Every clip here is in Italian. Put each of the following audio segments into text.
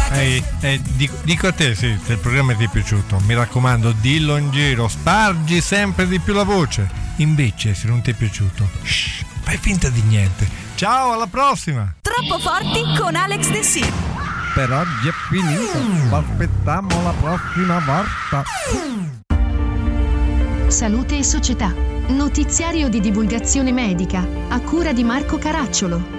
Dico a te, se il programma ti è piaciuto, mi raccomando, dillo in giro, spargi sempre di più la voce. Invece, se non ti è piaciuto, fai finta di niente. Ciao, alla prossima! Troppo forti con Alex De Sì. Per oggi è finito, aspettiamo la prossima volta. Salute e Società. Notiziario di divulgazione medica, a cura di Marco Caracciolo.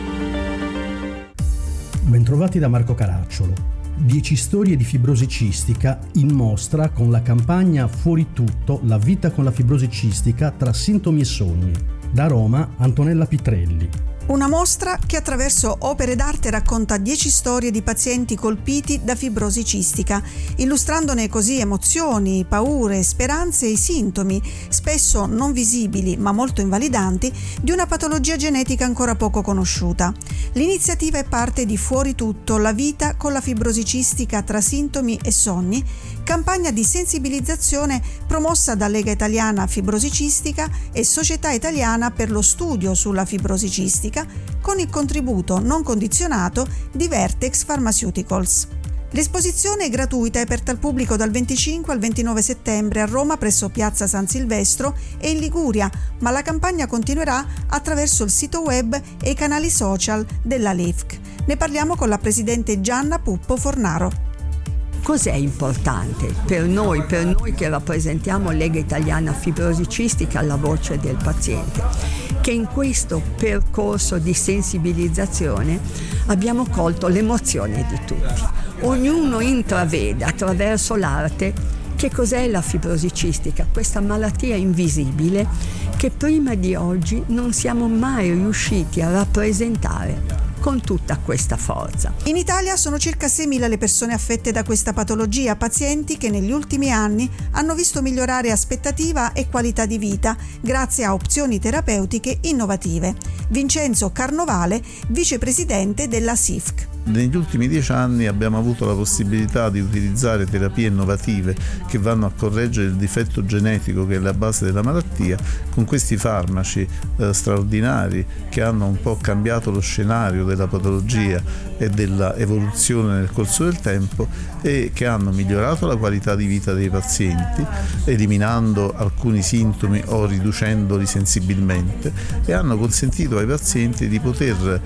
Bentrovati da Marco Caracciolo. 10 storie di fibrosi cistica in mostra con la campagna Fuori tutto, la vita con la fibrosi cistica tra sintomi e sogni. Da Roma, Antonella Pitrelli. Una mostra che attraverso opere d'arte racconta 10 storie di pazienti colpiti da fibrosi cistica, illustrandone così emozioni, paure, speranze e i sintomi, spesso non visibili ma molto invalidanti, di una patologia genetica ancora poco conosciuta. L'iniziativa è parte di Fuori tutto, la vita con la fibrosi cistica tra sintomi e sogni, campagna di sensibilizzazione promossa da Lega Italiana Fibrosi Cistica e Società Italiana per lo Studio sulla Fibrosi Cistica, con il contributo non condizionato di Vertex Pharmaceuticals. L'esposizione è gratuita e aperta al pubblico dal 25 al 29 settembre a Roma presso Piazza San Silvestro e in Liguria, ma la campagna continuerà attraverso il sito web e i canali social della LIFC. Ne parliamo con la presidente Gianna Puppo Fornaro. Cos'è importante per noi che rappresentiamo Lega Italiana Fibrosi Cistica, la voce del paziente? Che in questo percorso di sensibilizzazione abbiamo colto l'emozione di tutti. Ognuno intravede attraverso l'arte che cos'è la fibrosi cistica, questa malattia invisibile che prima di oggi non siamo mai riusciti a rappresentare con tutta questa forza. In Italia sono circa 6.000 le persone affette da questa patologia, pazienti che negli ultimi anni hanno visto migliorare aspettativa e qualità di vita grazie a opzioni terapeutiche innovative. Vincenzo Carnovale, vicepresidente della SIFC. Negli ultimi 10 anni abbiamo avuto la possibilità di utilizzare terapie innovative che vanno a correggere il difetto genetico che è la base della malattia con questi farmaci straordinari che hanno un po' cambiato lo scenario della patologia e della evoluzione nel corso del tempo e che hanno migliorato la qualità di vita dei pazienti, eliminando alcuni sintomi o riducendoli sensibilmente, e hanno consentito ai pazienti di poter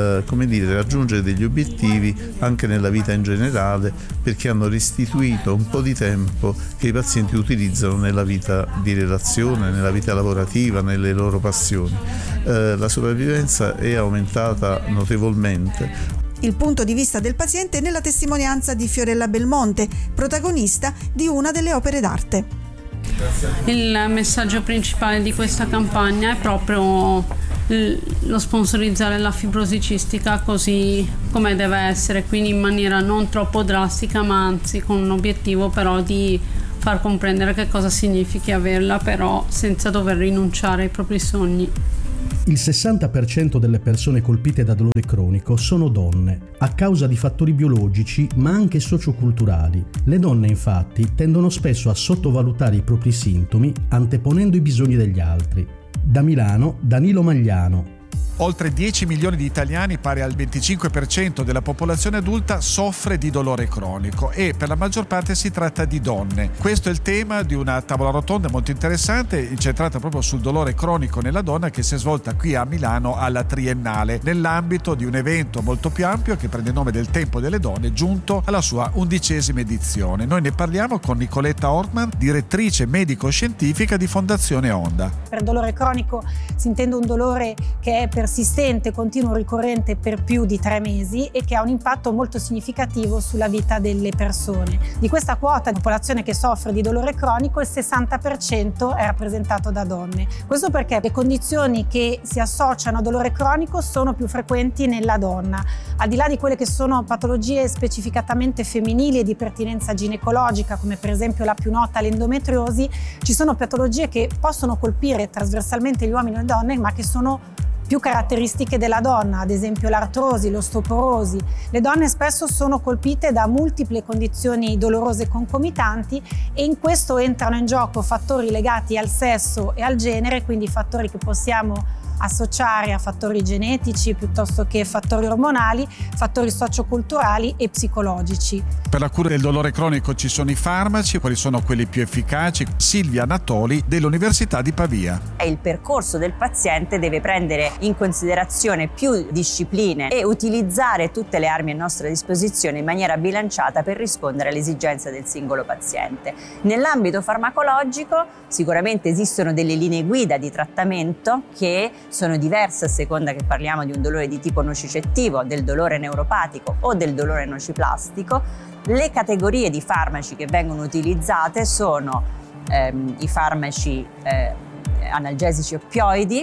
raggiungere degli obiettivi anche nella vita in generale, perché hanno restituito un po' di tempo che i pazienti utilizzano nella vita di relazione, nella vita lavorativa, nelle loro passioni. La sopravvivenza è aumentata notevolmente. Il punto di vista del paziente nella testimonianza di Fiorella Belmonte, protagonista di una delle opere d'arte. Il messaggio principale di questa campagna è proprio lo sponsorizzare la fibrosi cistica così come deve essere, quindi in maniera non troppo drastica, ma anzi con un obiettivo però di far comprendere che cosa significhi averla, però senza dover rinunciare ai propri sogni. Il 60% delle persone colpite da dolore cronico sono donne, a causa di fattori biologici ma anche socioculturali. Le donne infatti tendono spesso a sottovalutare i propri sintomi anteponendo i bisogni degli altri. Da Milano, Danilo Magliano. Oltre 10 milioni di italiani, pari al 25% della popolazione adulta, soffre di dolore cronico e per la maggior parte si tratta di donne. Questo è il tema di una tavola rotonda molto interessante, incentrata proprio sul dolore cronico nella donna, che si è svolta qui a Milano alla Triennale, nell'ambito di un evento molto più ampio che prende il nome del Tempo delle Donne, giunto alla sua 11ª edizione. Noi ne parliamo con Nicoletta Ortman, direttrice medico-scientifica di Fondazione Onda. Per dolore cronico si intende un dolore che è persistente, continuo, ricorrente per più di 3 mesi e che ha un impatto molto significativo sulla vita delle persone. Di questa quota di popolazione che soffre di dolore cronico, il 60% è rappresentato da donne. Questo perché le condizioni che si associano a dolore cronico sono più frequenti nella donna. Al di là di quelle che sono patologie specificatamente femminili e di pertinenza ginecologica, come per esempio la più nota, l'endometriosi, ci sono patologie che possono colpire trasversalmente gli uomini e le donne, ma che sono più caratteristiche della donna, ad esempio l'artrosi, l'ostoporosi. Le donne spesso sono colpite da multiple condizioni dolorose concomitanti e in questo entrano in gioco fattori legati al sesso e al genere, quindi fattori che possiamo associare a fattori genetici piuttosto che fattori ormonali, fattori socioculturali e psicologici. Per la cura del dolore cronico ci sono i farmaci, quali sono quelli più efficaci? Silvia Natoli dell'Università di Pavia. Il percorso del paziente deve prendere in considerazione più discipline e utilizzare tutte le armi a nostra disposizione in maniera bilanciata per rispondere alle esigenze del singolo paziente. Nell'ambito farmacologico sicuramente esistono delle linee guida di trattamento che sono diverse a seconda che parliamo di un dolore di tipo nocicettivo, del dolore neuropatico o del dolore nociplastico. Le categorie di farmaci che vengono utilizzate sono i farmaci analgesici oppioidi,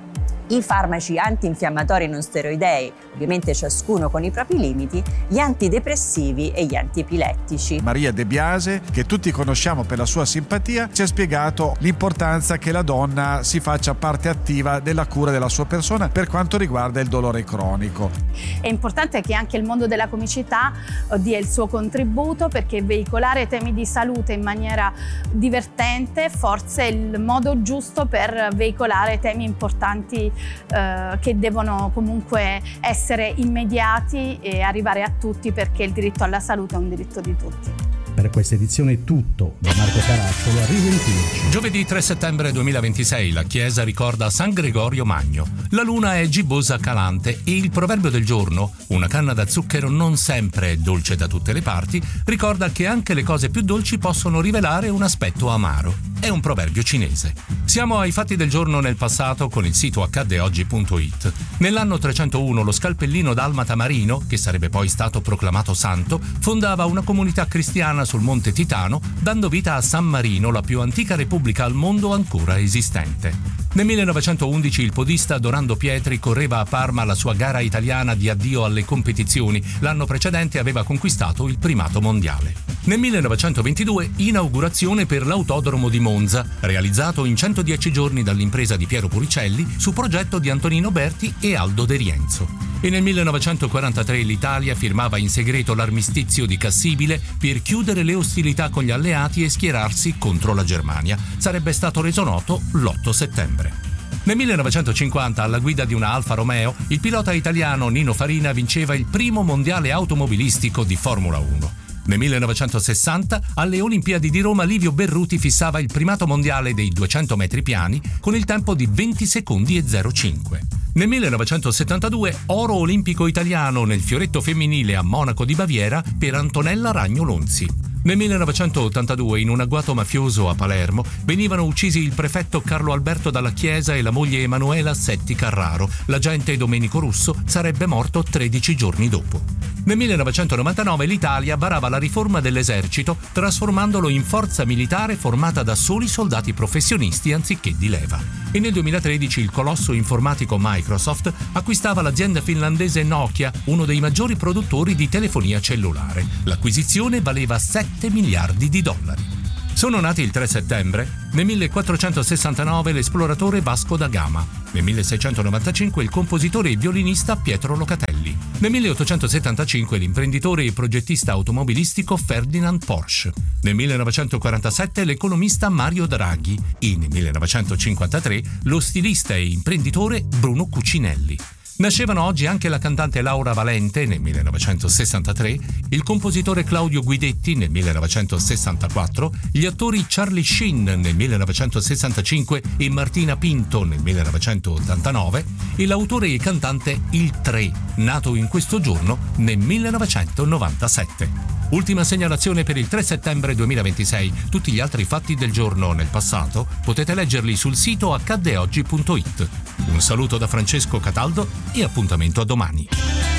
i farmaci antinfiammatori non steroidei, ovviamente ciascuno con i propri limiti, gli antidepressivi e gli antiepilettici. Maria De Biase, che tutti conosciamo per la sua simpatia, ci ha spiegato l'importanza che la donna si faccia parte attiva della cura della sua persona per quanto riguarda il dolore cronico. È importante che anche il mondo della comicità dia il suo contributo, perché veicolare temi di salute in maniera divertente forse è il modo giusto per veicolare temi importanti che devono comunque essere immediati e arrivare a tutti, perché il diritto alla salute è un diritto di tutti. Per questa edizione è tutto. Da Marco Caracciolo, a risentirci. Giovedì 3 settembre 2026 la Chiesa ricorda San Gregorio Magno. La luna è gibbosa calante e il proverbio del giorno, una canna da zucchero non sempre è dolce da tutte le parti, ricorda che anche le cose più dolci possono rivelare un aspetto amaro. È un proverbio cinese. Siamo ai fatti del giorno nel passato con il sito accaddeoggi.it. Nell'anno 301 lo scalpellino dalmata Marino, che sarebbe poi stato proclamato santo, fondava una comunità cristiana sul monte Titano, dando vita a San Marino, la più antica repubblica al mondo ancora esistente. Nel 1911 il podista Dorando Pietri correva a Parma la sua gara italiana di addio alle competizioni. L'anno precedente aveva conquistato il primato mondiale. Nel 1922 inaugurazione per l'autodromo di Monza, realizzato in 110 giorni dall'impresa di Piero Puricelli su progetto di Antonino Berti e Aldo De Rienzo. E nel 1943 l'Italia firmava in segreto l'armistizio di Cassibile per chiudere le ostilità con gli alleati e schierarsi contro la Germania. Sarebbe stato reso noto l'8 settembre. Nel 1950, alla guida di una Alfa Romeo, il pilota italiano Nino Farina vinceva il primo mondiale automobilistico di Formula 1. Nel 1960, alle Olimpiadi di Roma, Livio Berruti fissava il primato mondiale dei 200 metri piani con il tempo di 20 secondi e 05. Nel 1972, oro olimpico italiano nel fioretto femminile a Monaco di Baviera per Antonella Ragno Lonzi. Nel 1982, in un agguato mafioso a Palermo, venivano uccisi il prefetto Carlo Alberto Dalla Chiesa e la moglie Emanuela Setti Carraro. L'agente Domenico Russo sarebbe morto 13 giorni dopo. Nel 1999 l'Italia varava la riforma dell'esercito, trasformandolo in forza militare formata da soli soldati professionisti anziché di leva. E nel 2013 il colosso informatico Microsoft acquistava l'azienda finlandese Nokia, uno dei maggiori produttori di telefonia cellulare. L'acquisizione valeva 7 miliardi di dollari. Sono nati il 3 settembre, nel 1469 l'esploratore Vasco da Gama, nel 1695 il compositore e violinista Pietro Locatelli, nel 1875 l'imprenditore e progettista automobilistico Ferdinand Porsche, nel 1947 l'economista Mario Draghi e nel 1953 lo stilista e imprenditore Bruno Cucinelli. Nascevano oggi anche la cantante Laura Valente nel 1963, il compositore Claudio Guidetti nel 1964, gli attori Charlie Sheen nel 1965 e Martina Pinto nel 1989 e l'autore e cantante Il Tre, nato in questo giorno nel 1997. Ultima segnalazione per il 3 settembre 2026. Tutti gli altri fatti del giorno nel passato potete leggerli sul sito accaddeoggi.it. Un saluto da Francesco Cataldo e appuntamento a domani.